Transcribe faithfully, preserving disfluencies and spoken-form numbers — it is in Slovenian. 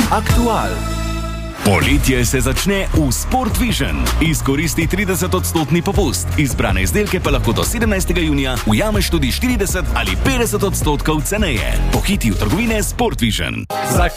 Aktual. Poletje se začne v Sport Vision. Izkoristi trideset odstotni popust. Izbrane izdelke pa lahko do sedemnajstega junija ujameš tudi štirideset ali petdeset odstotkov ceneje. Pohiti v trgovine Sport Vision.